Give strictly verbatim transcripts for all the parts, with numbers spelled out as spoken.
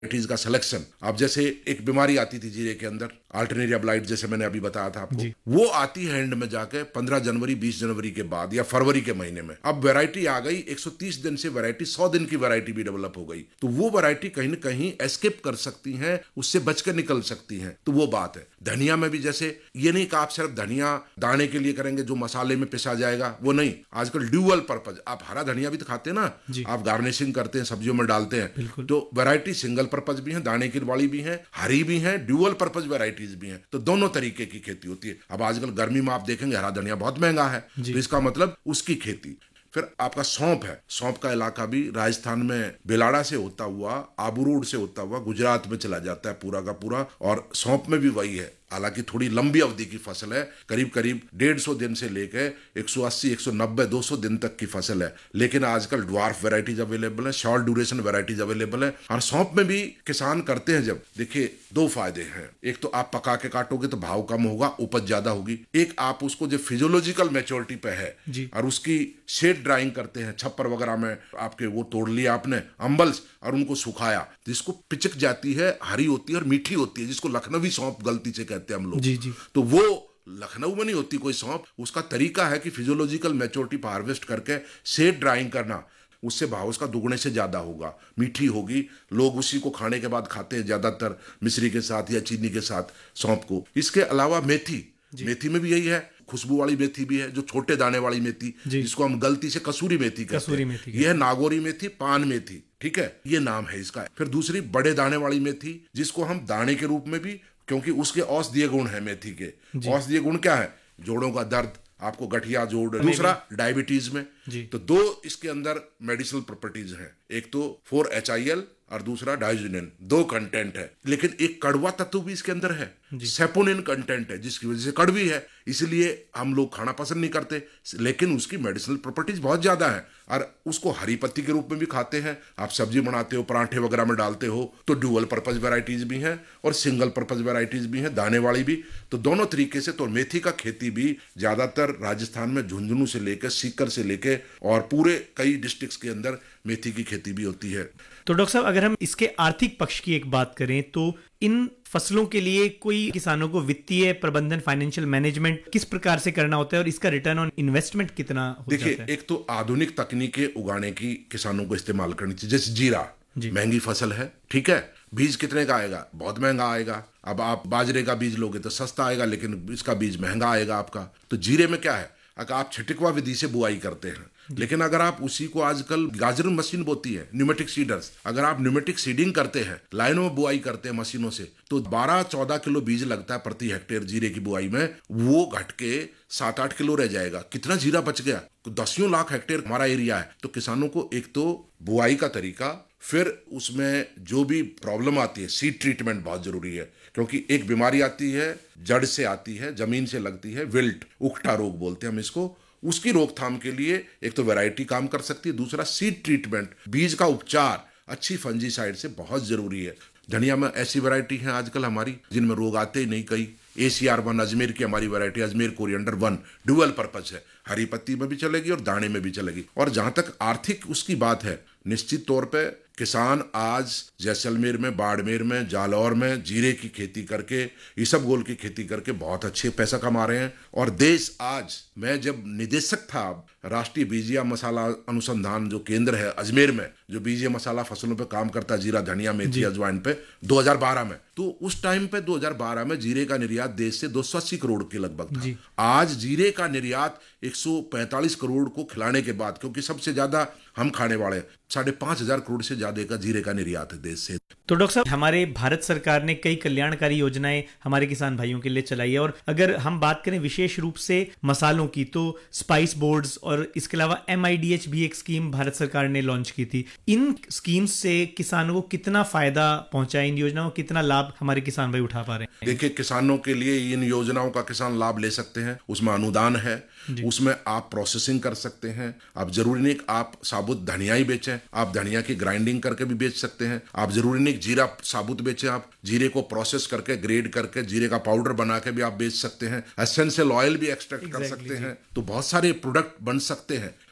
Varieties का selection. अब जैसे एक बीमारी आती थी जीरे के अंदर, अल्टरनेरिया ब्लाइट, जैसे मैंने अभी बताया था आपको, वो आती है एंड में जाके पंद्रह जनवरी बीस जनवरी के बाद या फरवरी के महीने में। अब वैरायटी आ गई एक सौ तीस दिन से वैरायटी सौ दिन की वैरायटी भी डेवलप हो गई, तो वो वैरायटी कहीं ना कहीं एस्केप कर सकती है, उससे बच कर निकल सकती है। तो वो बात है। धनिया में भी जैसे ये नहीं कि आप सिर्फ धनिया दाने के लिए करेंगे जो मसाले में पिसा जाएगा, वो नहीं। आजकल ड्यूअल पर्पज, आप हरा धनिया भी तो खाते हैं ना, आप गार्निशिंग करते हैं, सब्जियों में डालते हैं, तो वैरायटी सिंगल पर्पज भी है, दाने की वाली भी है, हरी भी है, ड्यूअल पर्पज वैरायटीज भी हैं। तो दोनों तरीके की खेती होती है। अब आजकल गर्मी में आप देखेंगे हरा धनिया बहुत महंगा है, तो इसका मतलब उसकी खेती। फिर आपका सौंफ है, सौंफ का इलाका भी राजस्थान में बेलाड़ा से होता हुआ, आबू रोड से होता हुआ गुजरात में चला जाता है पूरा का पूरा, और सौंफ में भी वही है। हालांकि थोड़ी लंबी अवधि की फसल है, करीब करीब डेढ़ सौ दिन से लेकर एक सौ अस्सी, एक सौ नब्बे, दो सौ दिन तक की फसल है। लेकिन आजकल ड्वार्फ वैरायटीज अवेलेबल है, शॉर्ट ड्यूरेशन वैरायटीज अवेलेबल है। और सौंफ में भी किसान करते हैं जब, देखिए दो फायदे हैं। एक तो आप पका के काटोगे तो भाव कम होगा, उपज ज्यादा होगी। एक आप उसको जो फिजियोलॉजिकल मैच्योरिटी पे है और उसकी शेड ड्राइंग करते हैं, छप्पर वगैरह में आपके वो तोड़ लिया आपने अम्बल्स और उनको सुखाया, जिसको पिचक जाती है, हरी होती है और मीठी होती है, जिसको लखनवी सौंफ गलती से कहते हैं हम लोग। जी जी। तो वो लखनऊ में नहीं होती कोई सौंफ, उसका तरीका है कि फिजियोलॉजिकल मैच्योरिटी पर हार्वेस्ट करके शेड ड्राइंग करना, उससे भाव उसका दुगने से ज्यादा होगा, मीठी होगी। लोग उसी को खाने के बाद खाते हैं ज्यादातर मिश्री के साथ या चीनी के साथ सौंफ को। इसके अलावा मेथी, मेथी में भी यही है, खुशबू वाली मेथी भी है, जो छोटे दाने वाली मेथी जिसको हम गलती से कसूरी मेथी कहते हैं, ये है नागौरी मेथी, पान मेथी, ठीक है, ये नाम है इसका। फिर दूसरी बड़े दाने वाली मेथी, जिसको हम दाने के रूप में भी, क्योंकि उसके औषधीय गुण है मेथी के। औषधीय गुण क्या है? जोड़ों का दर्द, आपको गठिया जोड़, दूसरा डायबिटीज में। तो दो इसके अंदर मेडिसिनल प्रॉपर्टीज हैं, एक तो फोर एच आई एल और दूसरा डाइजिनिन, दो कंटेंट है। लेकिन एक कड़वा तत्व भी इसके अंदर है, सेपोनिन कंटेंट है, जिसकी वजह से कड़वी है, इसलिए हम लोग खाना पसंद नहीं करते। लेकिन उसकी मेडिसिनल प्रॉपर्टीज बहुत ज्यादा है, और उसको हरी पत्ती के रूप में भी खाते हैं। आप सब्जी बनाते हो, पराठे वगैरह में डालते हो, तो ड्यूअल पर्पज वैरायटीज भी हैं और सिंगल पर्पज वैरायटीज भी हैं, दाने वाली भी। तो दोनों तरीके से। तो मेथी का खेती भी ज्यादातर राजस्थान में झुंझुनू से लेकर, सीकर से लेकर और पूरे कई डिस्ट्रिक्ट्स के अंदर मेथी की खेती भी होती है। तो डॉक्टर साहब, अगर हम इसके आर्थिक पक्ष की एक बात करें तो इन फसलों के लिए कोई किसानों को वित्तीय प्रबंधन, फाइनेंशियल मैनेजमेंट किस प्रकार से करना होता है और इसका रिटर्न ऑन इन्वेस्टमेंट कितना हो जाता है? देखिए, एक तो आधुनिक तकनीकें उगाने की किसानों को इस्तेमाल करनी चाहिए। जैसे जीरा महंगी फसल है, ठीक है, बीज कितने का आएगा? बहुत महंगा आएगा। अब आप बाजरे का बीज लोगे तो सस्ता आएगा, लेकिन इसका बीज महंगा आएगा आपका। तो जीरे में क्या है, अगर आप छिटकवा विधि से बुआई करते हैं, लेकिन अगर आप उसी को, आजकल गाजर मशीन बोती है, न्यूमेटिक सीडर्स, अगर आप न्यूमेटिक सीडिंग करते हैं, लाइनों में बुआई करते हैं मशीनों से, तो बारह चौदह किलो बीज लगता है प्रति हेक्टेयर जीरे की बुआई में, वो घट के सात आठ किलो रह जाएगा। कितना जीरा बच गया? तो दसियों लाख हेक्टेयर हमारा एरिया है। तो किसानों को एक तो बुआई का तरीका, फिर उसमें जो भी प्रॉब्लम आती है, सीड ट्रीटमेंट बहुत जरूरी है, क्योंकि एक बीमारी आती है, जड़ से आती है, जमीन से लगती है, विल्ट, उकठा रोग बोलते हैं हम इसको। उसकी रोकथाम के लिए एक तो वैरायटी काम कर सकती है, दूसरा सीड ट्रीटमेंट, बीज का उपचार अच्छी फंजीसाइड से बहुत जरूरी है। धनिया में ऐसी वैरायटी है आजकल हमारी जिनमें रोग आते ही नहीं। कई ए सी आर वन अजमेर की हमारी variety, Ajmer coriander one, dual purpose है, हरी पत्ती में भी चलेगी और दाने में भी चलेगी। और जहां तक आर्थिक उसकी बात है, निश्चित तौर पे किसान आज जैसलमेर में, बाड़मेर में, जालौर में जीरे की खेती करके, इसबगोल की खेती करके बहुत अच्छे पैसा कमा रहे हैं। और देश आज, मैं जब निदेशक था राष्ट्रीय बीजिया मसाला अनुसंधान जो केंद्र है अजमेर में, जो बीजिया मसाला फसलों पे काम करता है, जीरा, धनिया, मेथी, अजवाइन पे, दो हज़ार बारह में, तो उस टाइम पे दो हज़ार बारह में जीरे का निर्यात देश से दो सौ अस्सी करोड़ के लगभग था। आज जीरे का निर्यात एक सौ पैंतालीस करोड़ को खिलाने के बाद, क्योंकि सबसे ज्यादा हम खाने वाले, साढ़े पांच हजार करोड़ से ज्यादा का जीरे का निर्यात है देश से। तो डॉक्टर साहब, हमारे भारत सरकार ने कई कल्याणकारी योजनाएं हमारे किसान भाइयों के लिए चलाई है, और अगर हम बात करें विशेष रूप से मसालों की, तो स्पाइस बोर्ड्स और इसके अलावा एम आई डी एच भी एक स्कीम भारत सरकार ने लॉन्च की थी। इन स्कीम्स से किसानों को कितना फायदा पहुंचा है? इन योजनाओं को कितना लाभ हमारे किसान भाई उठा पा रहे हैं? देखिए, किसानों के लिए इन योजनाओं का किसान लाभ ले सकते हैं। उसमें अनुदान है, उसमें आप प्रोसेसिंग कर सकते हैं। आप जरूरी नहीं आप साबुत धनिया ही बेचें, आप धनिया की ग्राइंडिंग करके भी बेच सकते हैं। आप जरूरी नहीं जीरा साबुत बेचें, आप जीरे को प्रोसेस करके, ग्रेड करके जीरे का पाउडर बना के भी आप बेच सकते हैं। एसेंशियल ऑयल भी एक्सट्रैक्ट कर सकते हैं। तो बहुत सारे प्रोडक्ट बन सकते हैं।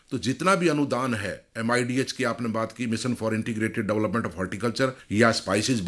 तो जितना भी अनुदान है एम आई डी एच की आपने बात की, mission for integrated development of horticulture या स्पाइसेस